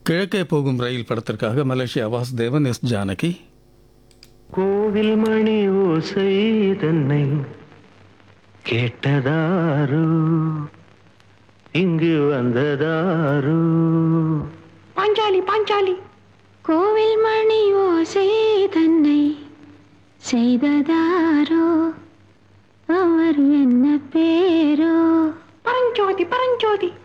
கிழக்கே போகும் ரயில் படத்திற்காக மலேசியா வாசுதேவன், எஸ் ஜானகி. கோவில் மணி ஓசை தன்னை கேட்டதாரு, இங்கு வந்ததாரு. பாஞ்சாலி பாஞ்சாலி. கோவில் மணி ஓசை தன்னை செய்ததாரோ, அவர் என்ன பேரோ? பரஞ்சோதி பரஞ்சோதி.